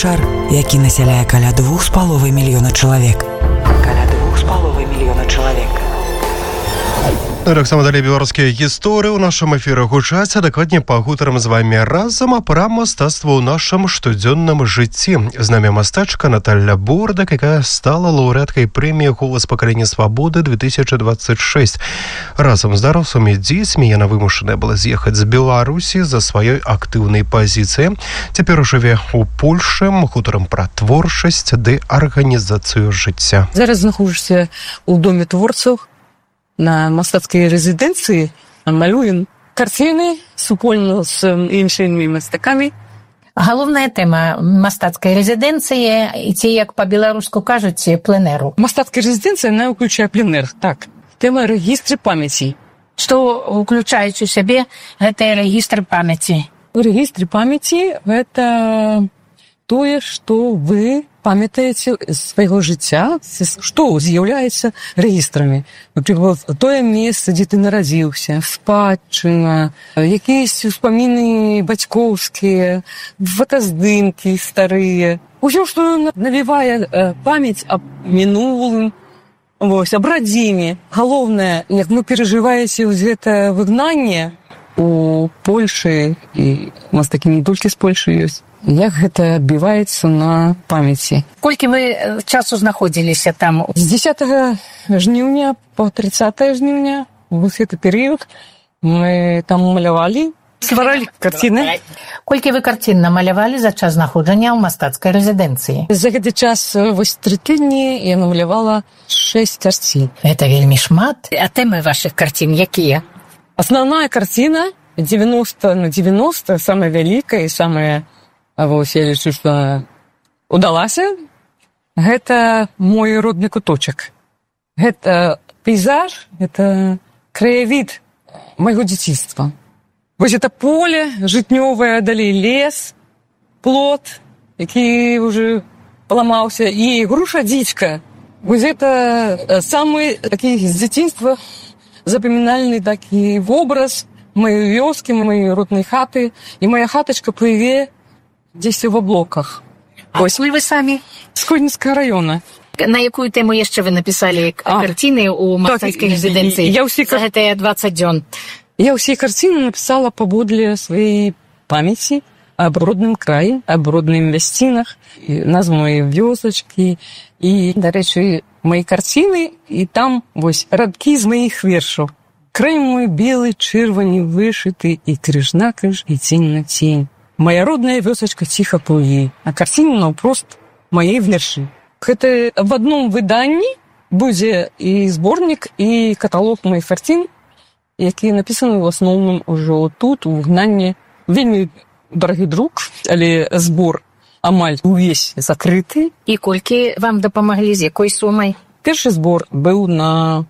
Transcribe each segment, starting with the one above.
шар, які насяляе каля 2,5 мільёна чалавек. Таксама далей беларускія гісторыі ў нашым эфіры гучаць, а дакладней пагутарым з вамі разам пра мастацтва ў нашым штодзённым жыцці. З намі мастачка Наталля Бурдак, якая стала лаўрэаткай прэміі «Голас пакалення свабоды-2026. Разам з дарослымі дзецьмі яна вымушаная была з'ехаць з Беларусі за сваёй актыўнай пазіцыі. Цяпер жыве ў Польшы, гутарым пра творчасць ды арганізацыю жыцця. Зараз знаходжуся ў доме творцаў на мастацкай рэзідэнцыі, малюем карціны супольна з іншымі мастакамі. Галоўная тэма мастацкай рэзідэнцыі і ці, як па-беларуску кажуць, пленэру. Мастацкая рэзідэнцыя, яна ўключае пленэр, так. Тэма рэгістры памяці. Што ўключаюць у сябе гэтыя рэгістры памяці? У рэгістры памяці гэта тое, што вы памятаеце з свайго жыцця, што з'яўляецца рэгістрамі. Напрыклад, тое месца, дзе ты нарадзіўся, спадчына, якісь успаміны бацькоўскія, фотаздымкі старыя. Усё, што навівае памяць аб мінулым, аб радзіме. Галоўнае, як вы перажываеце гэта выгнанне у Польшы, і у нас такі не толькі з Польшы ёсць, як гэта адбіваецца на памяці. Колькі вы часу знаходзіліся там? З 10 жніўня по 30 жніўня, вось гэты перыяд, мы там малявалі, стваралі карціны. Колькі вы карцін намалявалі за час знаходжання ў мастацкай рэзідэнцыі? За гэты час, вось 3 тыдні, я намалявала 6 карцін. Гэта вельмі шмат. А тэмы вашых карцін якія? Асноўная карціна 90/90, самая вялікая і самая, вось я лічу, што удалася. Гэта мой родны куточак. Гэта пейзаж, гэта краявід майго дзяцінства. Вось это поле жытнёвае, далей лес, плот, які ўжо паламаўся, і груша дзічка. Вось это самы такі з дзяцінства запамінальны такі вобраз маёй вёскі, маёй роднай хаты, і моя хатачка плыве дзесьці в аблоках. Ось вы самі? З Кодненскага раёна. На якую тэму яшчэ вы напісалі карціны ў мастацкай рэзідэнцыі за гэтыя 20 дзён? Я ўсе карціны напісала паводле сваёй памяці аб родным краі, аб родных мясцінах, назву маёй вёсачкі. І, дарэчы, мои карціны, і там вось радкі з маіх вершаў. Край мой белы, чырвані вышыты, і крыж на крыж, і цень на цень. Моя родная вёсачка ціха плыве, а карціны наўпрост мае вершы. Гэта в адном выданні будзе і зборнік, і каталог моих карцін, якія напісаны ў асноўным ужо тут, у выгнанні. Вельмі дарагі друг, але збор амаль увесь закрыты. І колькі вам дапамаглі, з якой сумай? Першы збор быў на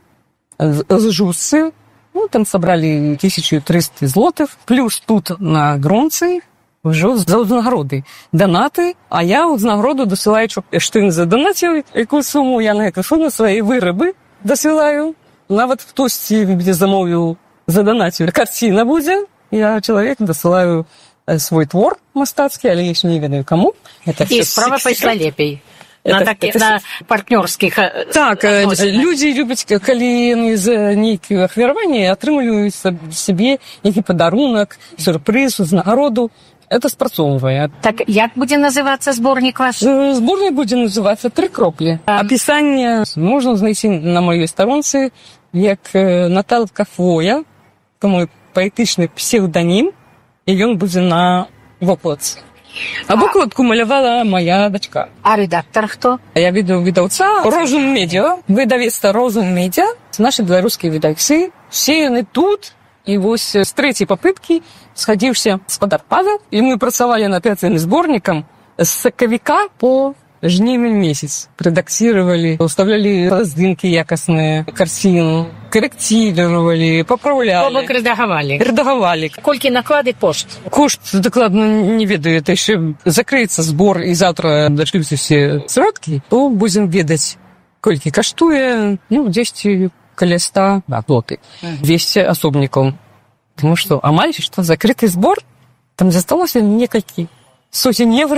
Зжусцы, там сабралі 1300 злотых, плюс тут на Гронцы ўжо за ўзнагароды данаты, а я ўзнагароду дасылаю, што ён заданаціў, якую суму я на гэту суму свае вырабы дасылаю. Нават хтосьці замовіў заданаціў, карціна будзе, я чалавек дасылаю свой твор мастацкі, але яшчэ не ведаю каму. І справа пайшла лепей. На партнёрскіх... Так, людзі любяць, калі яны за нейкія ахвяраванні атрымліваюць сабе нейкі падарунак, сюрпрыз, узнагароду. Это спрацоўвае. Так, як будзе называцца зборнік ваш? Зборнік будзе называцца «Тры кроплі». Апісанне можна знайсці на маёй старонцы як Наталка Фоя, это мой паэтычны псевданім, і ён будзе на вокладцы. А вокладку малявала моя дачка. А рэдактар хто? Я выдаўца «Розум Медіа», выдавецтва «Розум Медіа». Нашы беларускія выдаўцы, все яны тут. І вось з трэцяй папыткі схадзіўся спадар Павел, і мы працавалі над гэтым зборнікам з сакавіка по жнівень месяц. Рэдакцировали, уставлялі здымкі якасныя, карціну, карэктировали, папраўлялі. Бок рэдагавалі. Рэдагавалі. Колькі наклады кошт? Кошт дакладна не ведаю, это яшчэ закрыецца збор, і завтра дашлюся все сродкі, то будзем ведаць, колькі каштуе, дзесьці каля 100 злотых, 200 асобнікаў. Тому што амаль што закрыты збор, там засталося некалькі сотень евро,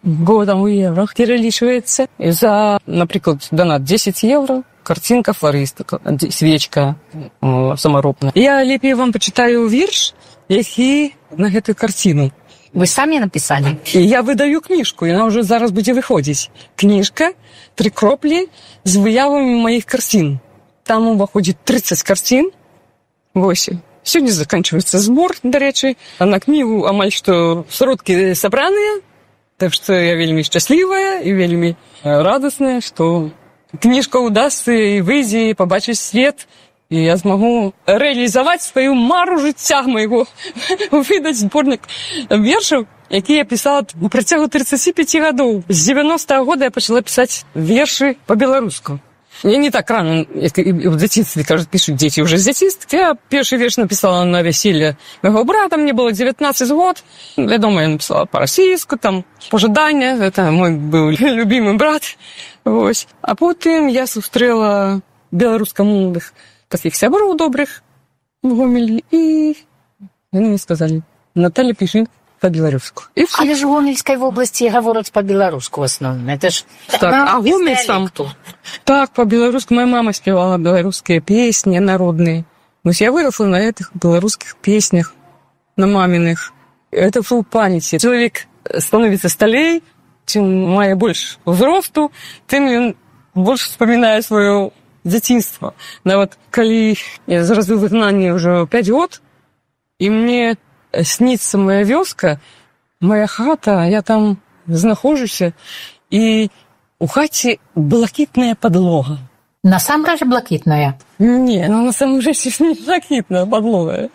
годом у євро перелічується. І за, наприклад, донат 10 євро, картинка флориста, свічка саморобна. Я ліпше вам почитаю вірш, який на гэту картину. Вы сами написали? І я видаю книжку, і вона вже зараз буде виходити. Книжка «3 кроплі» з виявами моїх картин. Там уваходить 30 картин. Ось. Сьогодні закінчується збор, до речі. А на книгу амаль що сродки собрані. Так що я вельми щаслива і вельми радісна, що книжка удасться і вийде, і побачить світ. І я змогу реалізувати свою мару життя моєго, видати зборник віршів, які я писала протягом 35 років. З 90-го року я почала писати вірші по-білоруську. Я не так рано, як в дитинстві, кажуть, пишуть діти вже з дитинства. Я перший вірш написала на весілля моего брата, мені було 19 років. Я дома я написала по-російську, там, пожидання, це мой був любимий брат. Ось. А потім я зустріла білоруськомовних таких сябров добрых в Гомелі, і вони мені сказали: Наталя, пиши по-білоруську. І все. Але ж в Гомельской области говорят по-белорусски в основном. Это ж... Так, а Гомель сам... Так, по-белорусски. Моя мама спевала белорусские песни народные. То есть я выросла на этих белорусских песнях, на маминых. Это в памяти. Человек становится столей, чем має больше взросту, тим він больше вспоминає свое дзяцінства. Нават калі я зразу выгнанне ўжо 5 год, і мне сніцца моя вёска, моя хата, я там знаходжуся, і у хаце блакітная подлога. Насамрэч блакітная? Не, ну на самом деле не блакітная подлога.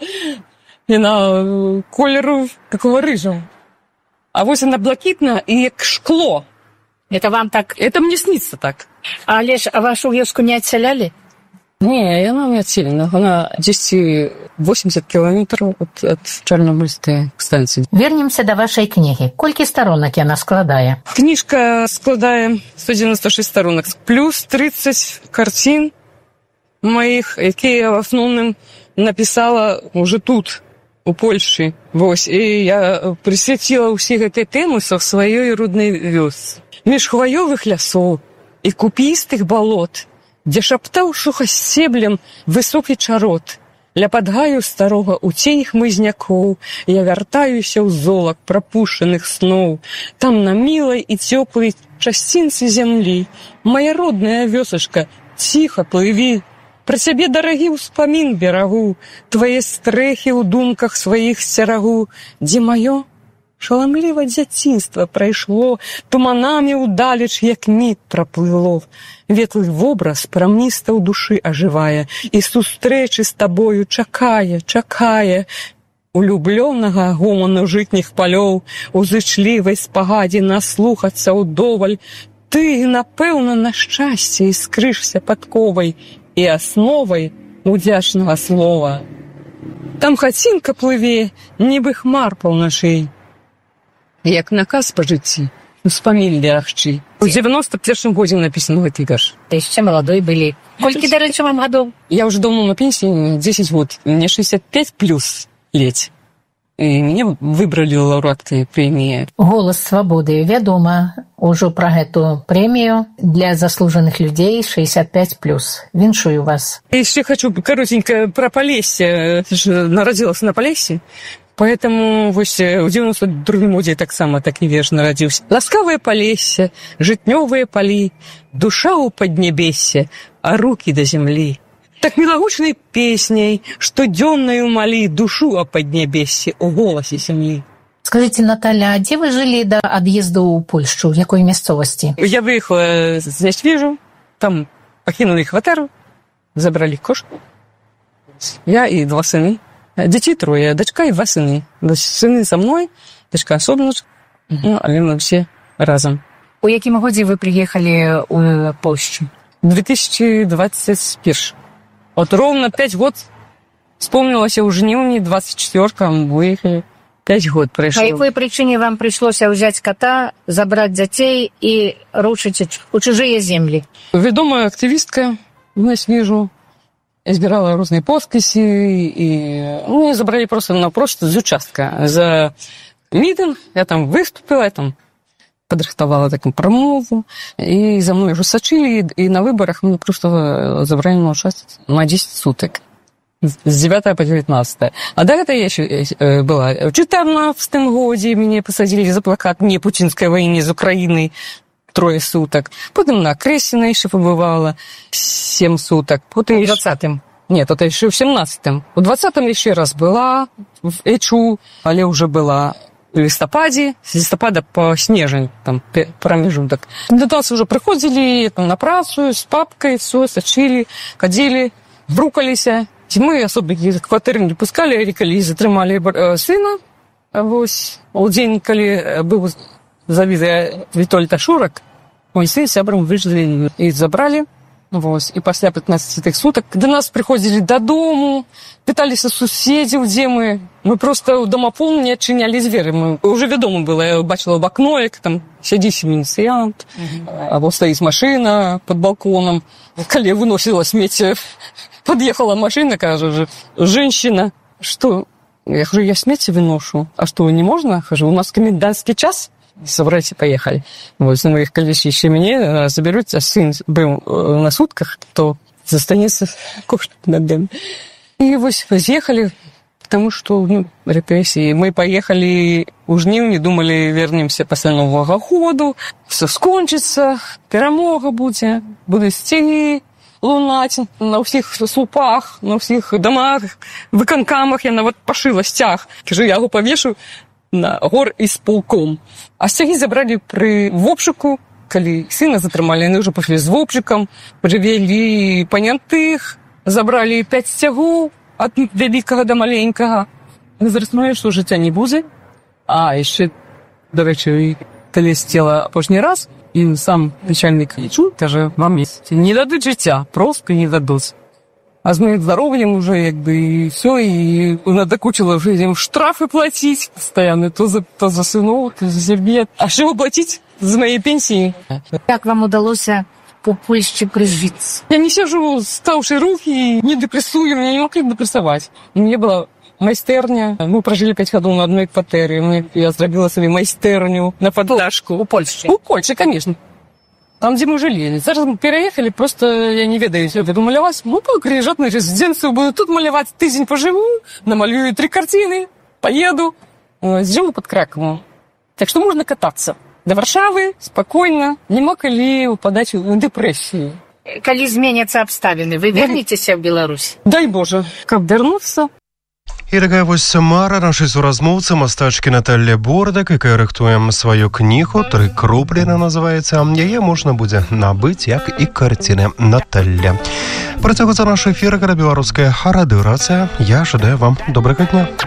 Яна колеру такого рыжого. А вось она блакітная і як шкло. Это вам так... Это мне снится так. Але ж вашу вёску не адсялялі? Не, она у меня отсельная. Она 80 километров от Чорнобыльской станции. Вернемся до вашей книги. Колькі сторонок яна складае? Книжка складае 196 сторонок. Плюс 30 картин моих, які я в основном написала уже тут, у Польші. Вось. І я присвятила ўсе гэтай тэмы са сваёй роднай вёсцы. Між хваёвых лясоў і купістых балот, дзе шаптаў сухасцеблем высокі чарот. Ля падгаю старога у цень хмызнякоў я вяртаюся ў золак прапушчаных сноў. Там на мілай і цёплай часцінцы зямлі моя родная вёсачка, ціха плыві. Пра цябе, дарагі, ўспамін берагу, твае стрэхі ў думках сваіх сцерагу, дзе маё шаламліва дзяцінства прайшло, туманамі ўдалеч, як міг праплыло. Ветлы вобраз прамніста ў душы ажывае, і сустрэчы з табою чакае, чакае. Улюблёнага гоману жытніх палёў, у зычлівай спагадзе наслухацца ўдоваль. Ты, напэўна, на шчасце іскрышся падковай і асновай удзячнага слова. Там хацінка плыве, нібы хмар паўначэй. Як наказ па жыцці, успамін лягчэй. У 91-м годзе напісаны гэты вірш. Ты яшчэ маладой былі. Колькі, дарэчы, вам гадоў? Я ўжо даўно на пенсіі, 10 год. Мне 65 плюс лет. І мяне выбралі лаўрэаткай прэміі. Голас свабоды. Вядома ўжо пра гэту прэмію для заслужаных людзей 65+. Віншую вас. Яшчэ хочу коротенько про Полесье. Народилась на Полесье. Поэтому вось у 92-м годзе таксама такі верш нарадзіўся. Ласкавае Полесье, жытнёвыя палі, душа ў паднебессе, а рукі да зямлі. Так мілагучнай песняй, штодзённаю малі душу о паднебессе у голасе зямлі. Скажите, Наталя, а дзе вы жылі да ад'езду ў Польшчу? В якой мясцовасці? Я выехала з Нясвежу, там пакінулі кватэру, забралі кошку. Я і 2 сыны. Дзяцей 3, дачка і 2 сыны. Сыны са мной, дачка асобна, але мы все разам. У якім годзе вы прыехалі ў Польшчу? 2021. Вот ровно 5 год вспомнилася ў жніўні 24-м выехалі. 5 год прайшло. Па якой прычыне вам прыйшлося ўзяць кота, забраць дзяцей і рушыць у чужыя землі? Вядомая актывістка, Нясвежу, я збірала розныя подпісы і мне забралі просто з участка. За мітинг я там выступила, я там падрыхтавала такую прамову, і за мной ўжо сачылі, і на выбарах мне просто забралі на учасць на 10 сутак. З 9 по 19. А до этого я еще была. В 14 годзе меня посадили за плакат «Не путинской войне с Украиной» 3 суток. Потом на Кресина еще побывала 7 суток. Потом в 20-м. Нет, это еще в 17-м. В 20-м еще раз была в Эчу, але уже была в листопаде, с листопада по снежень, там промежуток. До нас уже приходили там, на працу с папкой, все, сочили, ходили, брукалися. Мы особо кватэры не пускали, калі затрымалі сына. Вось, у дзень, калі быў завізы Вітольда Шурак, мой сын сябрам выжылі і забралі. Вось, і пасля 15 сутак до нас приходили дадому, пыталіся суседзяў, дзе мы. Мы просто ў домафон не адчынялі дзверы. Уже вядома было, я бачила в окно, як там сядзіць мінісіянт, або стаіць машина под балконом. Калі выносила смецце, подъехала машина, кажу, женщина, что? Я говорю, я смецце выношу. А что, не можно? Кажу, у нас комендантский час. Собрайте, поехали. Вот, мы их колись еще мне заберут, а сын был на сутках, то застанется кушать на день. И вот съехали, потому что, репрессии. Мы поехали у Жнивни, думали, вернемся после Нового года, все скончится, перемога будет, будут стены лунать на всех слупах, на всех домах, выконкамах. Я вот пошила стяг. Кажу, я его повешу на гор ісполком. А сцягі забралі пры вопшыку, калі сына затрымалі, яны ўжо пашлі з вопшыкам, прывялі панятых, забралі 5 сцягоў ад вялікага да маленькага. Зразумелі, што жыцця не будзе. А яшчэ, да рэчы, калі сцела апошні раз, і сам начальник лічу, кажа, вам не дадуць жыцця, просто не дадуць. А з моим здоровьем уже, и все, и надокучило уже им штрафы платить постоянно, то за сынов, то за себе. А что платить за моей пенсии? Как вам удалось по Польше прижиться? Я не сижу, ставшие руки, не депрессую, меня не могли депрессовать. У меня была майстерня. Мы прожили 5 годов на одной квартире. Я сделала себе майстерню на поддашку. У Польши? У Польши, конечно. Там, где мы жили. Зараз мы переехали, просто я не ведаю, я буду малявать. Ну, приезжать на резиденцию, буду тут малявать, тыдзень поживу, намалюю 3 картины, поеду. Живу под Краковом. Так что можно кататься. До Варшавы спокойно, нема калі упадать в депрессию. Калі зменятся обставины, вы вернетесь в Беларусь? Дай Боже, каб вернуться. І такая вось мара нашай суразмоўцы мастачкі Наталлі Бордак, якая рыхтуе сваю кнігу «3 круплі» она называецца. Яе можна будзе набыць, як і карціны Наталля. Працягваецца наш эфір, беларуская радыёрацыя. Я жадаю вам добрага дня.